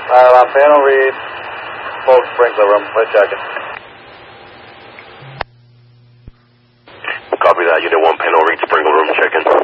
Panel read, smoke sprinkler room. We're checking. Copy that. Unit 1, panel read, sprinkler room, checking.